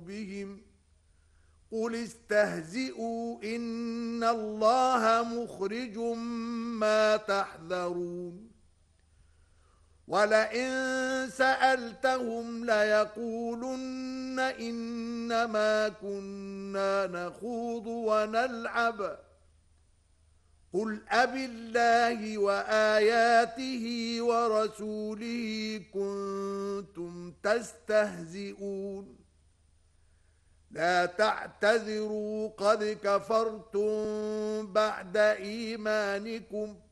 بهم قل استهزئوا إن الله مخرج ما تحذرون ولئن سألتهم ليقولن إنما كنا نخوض ونلعب قل أبالله وآياته ورسوله كنتم تستهزئون لا تعتذروا قد كفرتم بعد إيمانكم